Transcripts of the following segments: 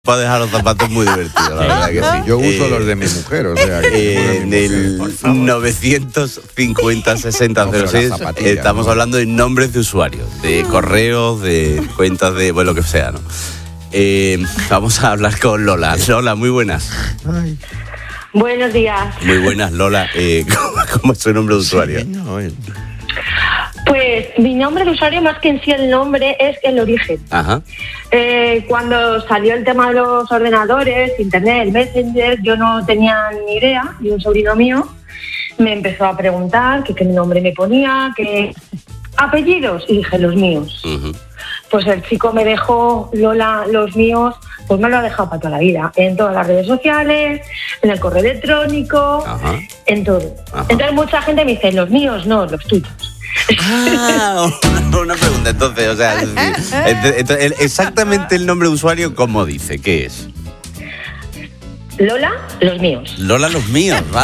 Para dejar los zapatos muy divertidos, la verdad que sí. Yo uso los de mi mujer, o sea que en el 950-6006 estamos hablando de nombres de usuarios, de correos, de cuentas de, bueno, lo que sea, ¿no? Vamos a hablar con Lola. Lola, muy buenas. Ay. Buenos días. Muy buenas, Lola. ¿Cómo es su nombre de usuario? Pues mi nombre de usuario, más que en sí el nombre, es el origen. Ajá. Cuando salió el tema de los ordenadores, internet, el Messenger, yo no tenía ni idea, y un sobrino mío me empezó a preguntar qué nombre me ponía, qué apellidos, y dije los míos. Uh-huh. Pues el chico me dejó Lola, los míos, pues me lo ha dejado para toda la vida, en todas las redes sociales, en el correo electrónico, Ajá. en todo. Ajá. Entonces mucha gente me dice, los míos no, los tuyos. Una pregunta, entonces, o sea, exactamente el nombre de usuario, ¿cómo dice? ¿Qué es? Lola, los míos. Lola, los míos, ¿va?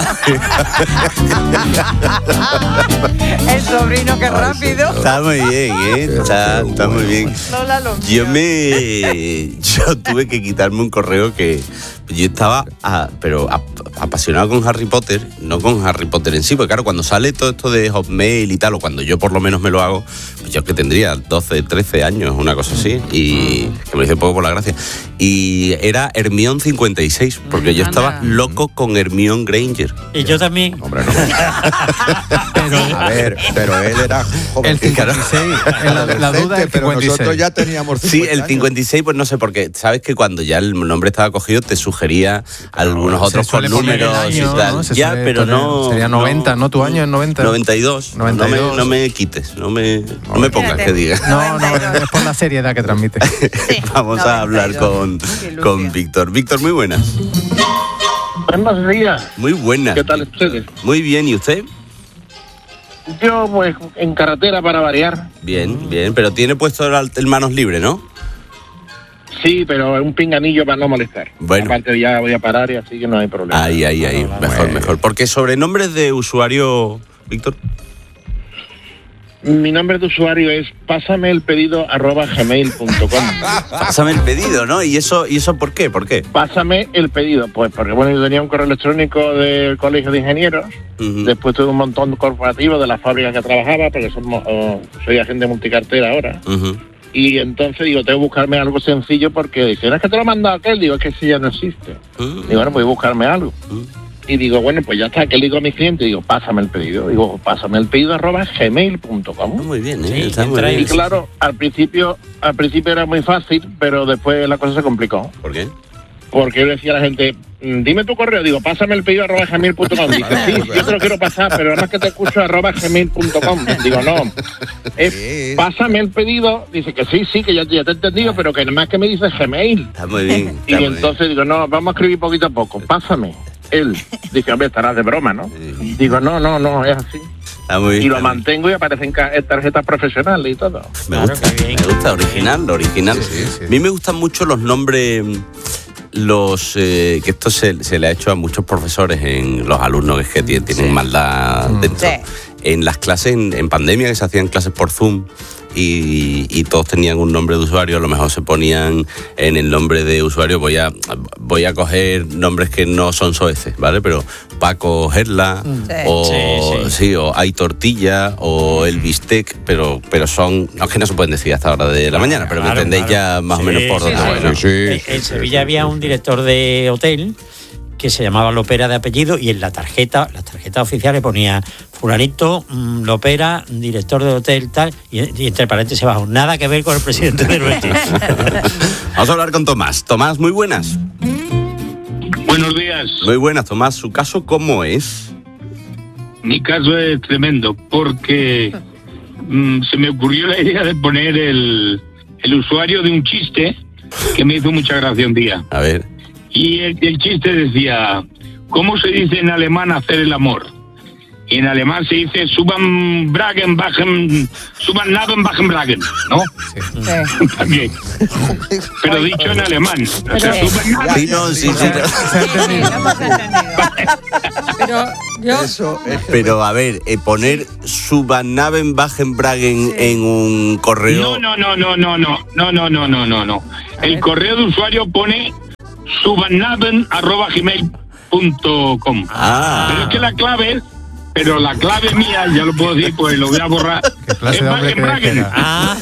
El sobrino, qué rápido. Está muy bien, ¿eh? Está muy bien. Lola, los Yo míos. tuve que quitarme un correo que yo estaba apasionado con Harry Potter, no con Harry Potter en sí, porque claro, cuando sale todo esto de Hotmail y tal, o cuando yo por lo menos me lo hago, pues yo que tendría 12, 13 años, una cosa así, y que me hice poco por la gracia, y era Hermione 56, porque yo estaba loco con Hermione Granger. Y yo también. Hombre, no. A ver, pero él era joven. El 56, la duda es pero 56. nosotros ya teníamos 50 Sí, el años. 56, pues no sé, porque sabes que cuando ya el nombre estaba cogido te sugería algunos Se otros con suele poner el números año, y tal. ¿no? Se Ya, suele pero poner- no. Sería 90, ¿no? ¿Tu año es 90? 92. 92. No me quites, no me pongas que diga. No, es por la seriedad que transmite. Vamos a hablar con Víctor. Víctor, muy buenas. Buenos días, Muy buenas. ¿qué tal ustedes? Muy bien, ¿y usted? Yo, pues, en carretera para variar. Bien, bien, pero tiene puesto el manos libre, ¿no? Sí, pero es un pinganillo para no molestar. Bueno. Aparte ya voy a parar y así que no hay problema. Ahí. Mejor. Porque sobre nombres de usuario, Víctor. Mi nombre de usuario es pásameelpedido@gmail.com. Pásame el pedido, ¿no? ¿Y eso por qué? ¿Por qué? Pásame el pedido, pues porque bueno, yo tenía un correo electrónico del Colegio de Ingenieros, Ujú. después tuve un montón corporativo de la fábrica que trabajaba, porque soy agente multicartera ahora. Ujú. Y entonces digo, tengo que buscarme algo sencillo porque dicen, es que te lo ha mandado aquel, digo, es que ese ya no existe. Digo, bueno, pues voy a buscarme algo. Y digo, bueno, pues ya está, que le digo a mis clientes, digo, pásame el pedido. Digo, pásame el pedido @gmail.com. Muy bien, ¿eh? Sí, Está muy entra bien. Y claro, al principio era muy fácil, pero después la cosa se complicó. ¿Por qué? Porque yo le decía a la gente, dime tu correo, digo, pásame el pedido @gmail.com. Dice, sí, yo te lo quiero pasar, pero además que te escucho @gmail.com. Digo, no, pásame el pedido. Dice que sí, que ya te he entendido, pero que además que me dice Gmail. Está muy bien. Y entonces digo, no, vamos a escribir poquito a poco, pásame. Él dice, hombre, estarás de broma, ¿no? Digo, no, es así. Está muy bien. Y lo mantengo y aparecen tarjetas profesionales y todo. Me Claro, gusta, qué bien. me gusta, original. Sí. A mí me gustan mucho los nombres, que esto se le ha hecho a muchos profesores, en los alumnos que tienen maldad dentro. Sí. En las clases, en pandemia, que se hacían clases por Zoom, y todos tenían un nombre de usuario, a lo mejor se ponían en el nombre de usuario, voy a coger nombres que no son soeces, ¿vale? Pero Paco Gerla, Sí. o Hay Tortilla, o El Bistec, pero son, no es que no se pueden decir hasta hora de la mañana, pero me Claro, entendéis claro. ya más o Sí, menos por sí, dónde sí. voy, ¿no? En Sevilla había un director de hotel que se llamaba Lopera de apellido y en las tarjetas oficiales ponía fulanito, Lopera, director de hotel, tal, y entre paréntesis abajo, nada que ver con el presidente de nuestro. Vamos a hablar con Tomás. Tomás, muy buenas. Buenos días. Muy buenas, Tomás. ¿Su caso cómo es? Mi caso es tremendo porque se me ocurrió la idea de poner el usuario de un chiste que me hizo mucha gracia un día. A ver. Y el chiste decía, ¿cómo se dice en alemán hacer el amor? Y en alemán se dice suban Bragen, bajen, suban Naben, bajen Bragen, ¿no? También. Pero dicho en alemán. O sea, suban Naben. Sí, no, sí. No hemos entendido. Pero yo... Eso es Pero a ver, poner Subanaven Bajenbragen en un correo. No. El correo de usuario pone subanaben@gmail.com. Pero es que la clave mía, ya lo puedo decir, pues lo voy a borrar. ¿Qué clase de hombre crees que era?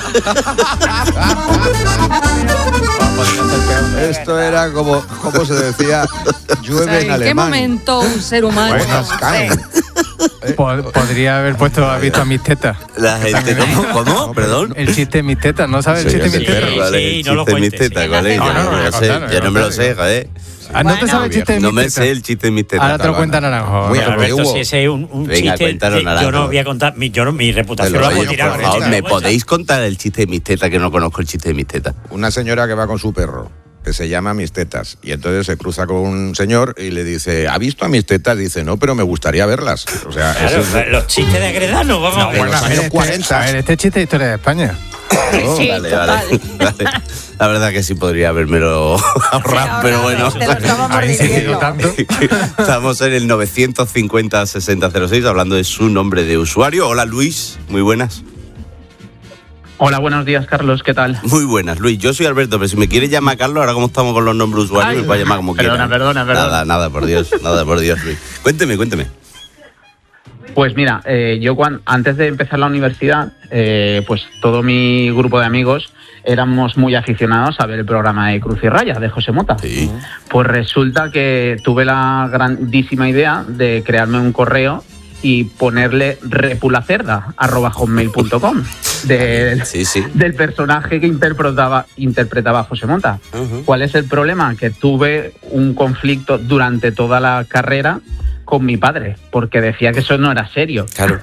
Esto era como se decía, llueve en ¿En qué alemán. momento un ser humano? Buenas caen. Podría haber puesto, has visto a mis tetas. La gente, ¿cómo? Perdón. El chiste de mis tetas, ¿no sabes el Sí, chiste de mis sí, tetas? sí. Vale, el no lo chiste de mis cuentes, tetas, sí. ¿cuál es? No, Ya no, no me lo no, sé, contar, ya no me lo sé, contar. joder. Ah, ¿no te sabes el chiste de mis No me tetas? sé el chiste de mis tetas. Ahora te lo cuenta Naranjo. Muy Pero, Pero Alberto, hubo- si ese es un Venga, chiste, cuéntalo, yo Naranjo. no voy a contar, mi reputación De la los puedo años, tirar. Por favor, la ¿me bolsa. podéis contar el chiste de mis tetas? Que no conozco el chiste de mis tetas. Una señora que va con su perro, que se llama Mis Tetas, y entonces se cruza con un señor y le dice, ¿ha visto a mis tetas? Dice, no, pero me gustaría verlas. O sea, Claro, eso es... los chistes de Agredano, vamos a ver. bueno, A ver, años 40. a ver, este chiste de historia de España. Sí, Vale, total. vale. La verdad que sí podría habérmelo ahorrado, pero bueno. Te lo estábamos Ha insistido diciendo. tanto. Estamos en el 950-6006 hablando de su nombre de usuario. Hola Luis, muy buenas. Hola, buenos días, Carlos, ¿qué tal? Muy buenas, Luis. Yo soy Alberto, pero si me quieres llamar Carlos, ahora como estamos con los nombres de usuario, Ay, me puedes llamar como quieras. perdona. Nada, por Dios, Luis. Cuénteme. Pues mira, yo antes de empezar la universidad, pues todo mi grupo de amigos éramos muy aficionados a ver el programa de Cruz y Raya, de José Mota. Sí. Pues resulta que tuve la grandísima idea de crearme un correo y ponerle repulacerda@hotmail.com del personaje que interpretaba José Mota. Ujú. ¿Cuál es el problema? Que tuve un conflicto durante toda la carrera con mi padre, porque decía que eso no era serio. Claro.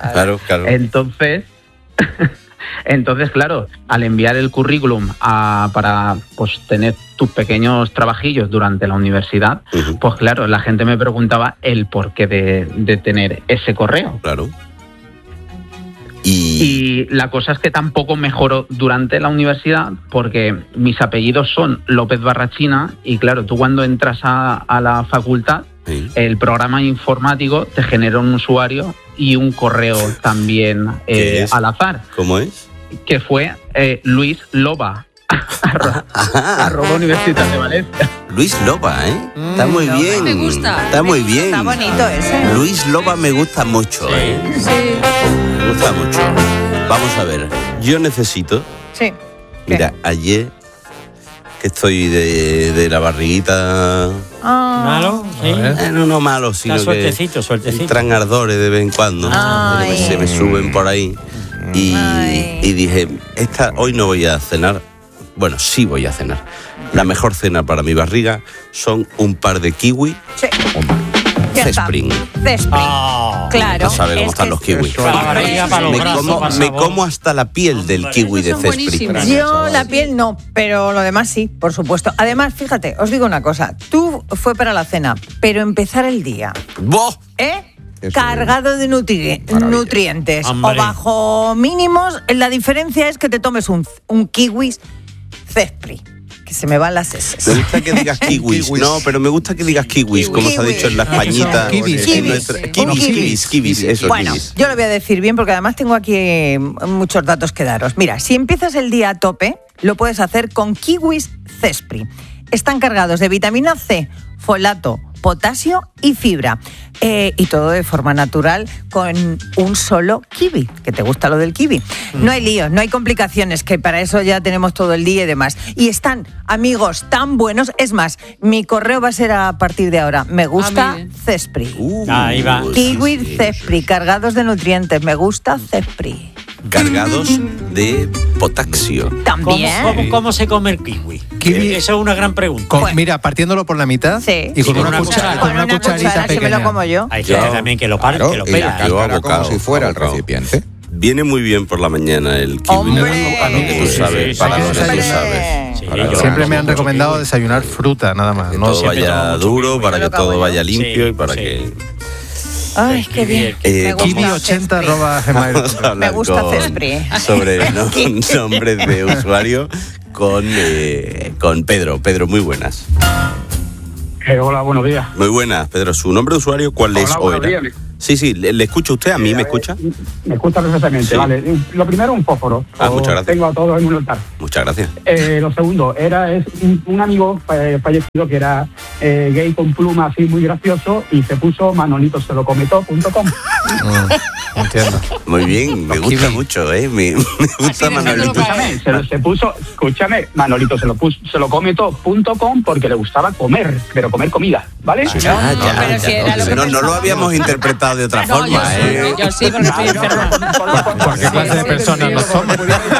Entonces, claro, al enviar el currículum para pues tener tus pequeños trabajillos durante la universidad, Ujú. pues claro, la gente me preguntaba el porqué de tener ese correo. Claro. Y la cosa es que tampoco mejoró durante la universidad porque mis apellidos son López Barrachina y claro, tú cuando entras a la facultad, Sí. el programa informático te genera un usuario y un correo también ¿Qué es? al azar, ¿Cómo es? que fue Luis Loba, @ Universitat de Valencia. Luis Loba, ¿eh? Está muy Loba. bien. Me gusta. Está muy bien. Está bonito ese. Luis Loba me gusta mucho, ¿eh? Sí. Me gusta mucho. Vamos a ver. Yo necesito... Sí. Mira, ayer que estoy de la barriguita... ¿Malo? Sí. No malo, sino Está que suertecito. entran ardores de vez en cuando. Ay. Se me suben por ahí. Y dije, hoy no voy a cenar. Bueno, sí voy a cenar. La mejor cena para mi barriga son un par de kiwi Sí. Ya está. Cespring. Cespring. Ah. Claro. No sabe cómo es están que los kiwis. Para la barriga, para los brazos, Me como hasta la piel del kiwi de Esos son Cespring. buenísimos. Yo la piel no, pero lo demás sí, por supuesto. Además, fíjate, os digo una cosa. Tú fue para la cena, pero empezar el día, ¡Boh! ¿eh? Eso Cargado de Maravilla. nutrientes Hombre. o bajo mínimos. La diferencia es que te tomes un kiwi Cespring, que se me van las Me S. gusta que digas kiwis. Kiwis. No, pero me gusta que digas kiwis, como se ha dicho en la Españita. Kiwis. En nuestra- Kiwis, eso, Bueno, kiwis. yo lo voy a decir bien porque además tengo aquí muchos datos que daros. Mira, si empiezas el día a tope, lo puedes hacer con kiwis Cespring. Están cargados de vitamina C, folato, potasio y fibra. Y todo de forma natural con un solo kiwi, que te gusta lo del kiwi. No hay líos, no hay complicaciones, que para eso ya tenemos todo el día y demás. Y están, amigos, tan buenos. Es más, mi correo va a ser a partir de ahora. Me gusta mire. Cespring. Ahí va. Kiwi sí, sí. Cespring, cargados de nutrientes. Me gusta Cespring. Cargados de potasio. También. ¿Cómo se come el kiwi? Kiwi. Esa es una gran pregunta. Bueno. Mira, partiéndolo por la mitad Sí. y con Sí, una cuchara, Con una cuchara, si me lo como yo. Hay gente también que lo para, Claro, que lo y la pela. Yo cáscara abocado, como si fuera el abocado. recipiente. Viene muy bien por la mañana el kiwi. ¡Hombre! A lo que tú Sí, sabes, sí, para sí, lo que sí, tú sí. sabes. Sí, Para yo- lo Siempre que me han tú recomendado sabes. desayunar fruta, nada más. Que No todo siempre siempre vaya tomo mucho duro, kiwi. para Yo que lo acabo todo yo. vaya limpio Sí, y para sí. que... Ay, qué bien. Me gusta Kiwi80 Vamos a hablar Me gusta con- Cespring. sobre nombres de usuario con Pedro. Pedro, muy buenas. Hola, buenos días. Muy buenas, Pedro. ¿Su nombre de usuario cuál es Hola, o buenos era? días. Sí, le escucho. ¿Usted a mí me escucha? Me escucha perfectamente, Sí. vale. Lo primero, un fósforo. Muchas gracias. Tengo a todos en un altar. Muchas gracias. Lo segundo, es un amigo fallecido que era gay con pluma así muy gracioso y se puso manolitoselocometó.com. Entiendo. Muy bien, me gusta mucho, me gusta Manolito. Se puso, escúchame, Manolito se lo cometó.com porque le gustaba comer, pero comer comida, ¿vale? pero No lo habíamos interpretado de otra forma, Yo sí, porque estoy enferma. ¿Por qué clase de personas no somos?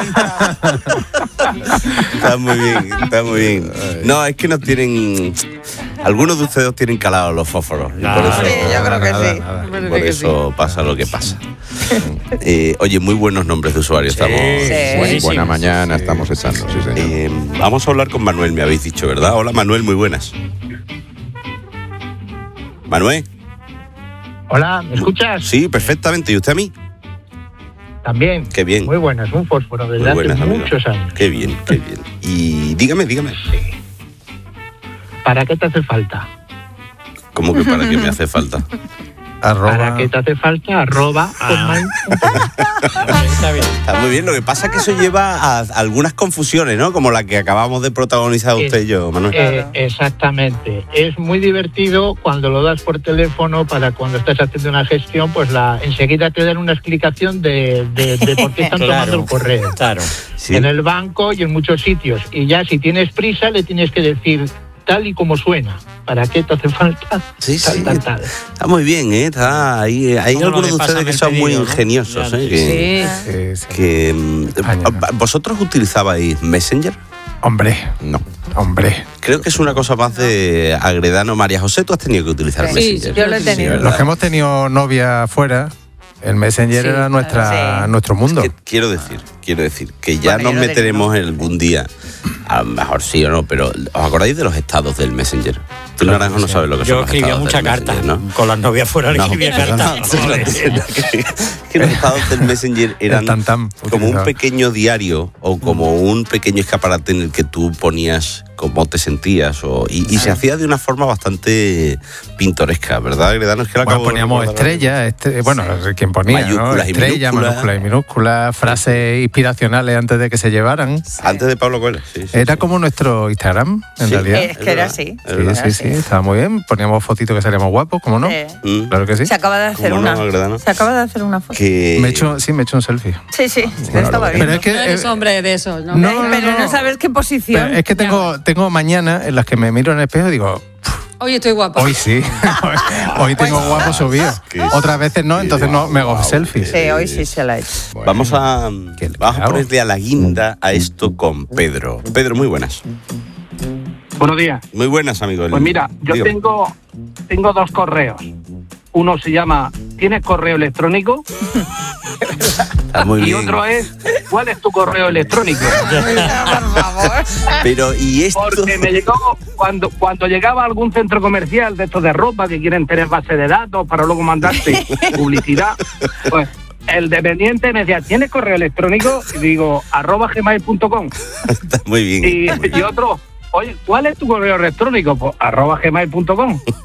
Está muy bien. No, es que nos tienen... Algunos de ustedes tienen calados los fósforos. Y por eso, Sí, yo creo que sí. por eso pasa lo que pasa. Oye, muy buenos nombres de usuarios. Estamos... Buena mañana estamos echando, sí, señor. Vamos a hablar con Manuel, me habéis dicho, ¿verdad? Hola, Manuel, muy buenas. Manuel. Hola, ¿me escuchas? Sí, perfectamente. ¿Y usted a mí? También. Qué bien. Muy buenas, un fósforo desde Muy buenas, hace amigo. muchos años. Qué bien. Y dígame. ¿Para qué te hace falta? ¿Cómo que para qué me hace falta? ¿Para qué te hace falta? Está muy bien. Lo que pasa es que eso lleva a algunas confusiones, ¿no? Como la que acabamos de protagonizar usted y yo, Manuel. Exactamente. Es muy divertido cuando lo das por teléfono para cuando estás haciendo una gestión, pues enseguida te dan una explicación de por qué están tomando el correo. Claro. Sí. En el banco y en muchos sitios. Y ya si tienes prisa le tienes que decir tal y como suena. ¿Para qué te hace falta? Sí. Tal. Está muy bien, ¿eh? Está ahí. Hay algunos de ustedes que son muy ingeniosos, ¿eh? ¿Vosotros utilizabais Messenger? Hombre. No. Hombre. Creo que es una cosa más de Agredano. María José, tú has tenido que utilizar Messenger. yo lo he tenido. ¿verdad? Los que hemos tenido novia afuera, el Messenger era nuestro mundo. Es que quiero decir que ya nos meteremos algún día, a lo mejor sí o no, pero ¿os acordáis de los estados del Messenger? Tú, Naranjo, no sabes lo que son Yo los escribía estados muchas del cartas, Messenger, ¿no? con las novias fuera le No, escribía pero cartas. que los estados del Messenger eran como un utilizado. pequeño diario o como un pequeño escaparate en el que tú ponías cómo te sentías y se hacía de una forma bastante pintoresca, ¿verdad, Agredano? Es que Bueno, poníamos estrellas, quien ponía, mayúsculas, ¿no? y Estrellas, minúsculas y minúsculas, frases inspiracionales antes de que se llevaran. Antes de Pablo Coelho, sí. Era como nuestro Instagram, en realidad. Es que era así. Sí, estaba muy bien. Poníamos fotitos que salíamos guapos, ¿cómo no? Claro que sí. Se acaba de hacer ¿Cómo no, una. Agredano? Se acaba de hacer una foto. Me he hecho un selfie. Sí, estaba bien. Pero es que eres hombre de esos, ¿no? Pero no sabes qué posición. Pero es que tengo mañanas en las que me miro en el espejo y digo, Hoy estoy guapa. hoy sí. Hoy tengo guapo subido. Otras veces no, entonces no me hago selfies. Sí, hoy sí se la he hecho. Vamos a ponerle a la guinda a esto con Pedro. Pedro, muy buenas. Buenos días. Muy buenas, amigo. Pues mira, yo Dígame. tengo dos correos. Uno se llama ¿tienes correo electrónico? Está muy y bien. otro es ¿cuál es tu correo electrónico? Pero, ¿y esto? Porque me llegó cuando llegaba a algún centro comercial de estos de ropa que quieren tener base de datos para luego mandarte publicidad, pues el dependiente me decía, ¿tienes correo electrónico? Y digo, @gmail.com. Está muy bien. Y otro, oye, ¿cuál es tu correo electrónico? Pues @gmail.com.